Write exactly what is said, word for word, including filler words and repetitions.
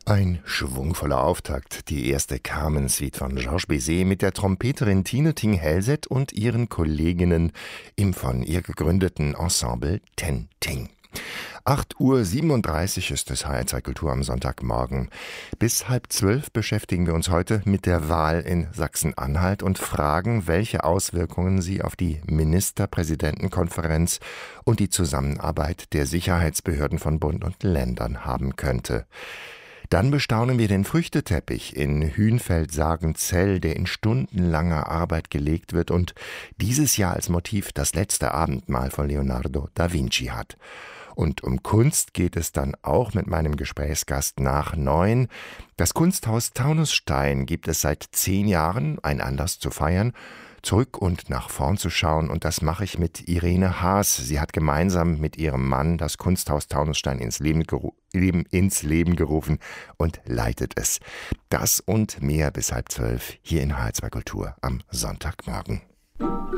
Ein schwungvoller Auftakt, die erste Carmen-Suite von Georges Bizet mit der Trompeterin Tine Thing-Hellset und ihren Kolleginnen im von ihr gegründeten Ensemble Ten Ting. acht Uhr siebenunddreißig ist es H R zwei Kultur am Sonntagmorgen. Bis halb zwölf beschäftigen wir uns heute mit der Wahl in Sachsen-Anhalt und fragen, welche Auswirkungen sie auf die Ministerpräsidentenkonferenz und die Zusammenarbeit der Sicherheitsbehörden von Bund und Ländern haben könnte. Dann bestaunen wir den Früchteteppich in Hünfeld-Sagenzell, der in stundenlanger Arbeit gelegt wird und dieses Jahr als Motiv das letzte Abendmahl von Leonardo da Vinci hat. Und um Kunst geht es dann auch mit meinem Gesprächsgast nach neun. Das Kunsthaus Taunusstein gibt es seit zehn Jahren, ein Anlass zu feiern, zurück und nach vorn zu schauen, und das mache ich mit Irene Haas. Sie hat gemeinsam mit ihrem Mann das Kunsthaus Taunusstein ins Leben, geru- Leben, ins Leben gerufen und leitet es. Das und mehr bis halb zwölf hier in H R zwei Kultur am Sonntagmorgen.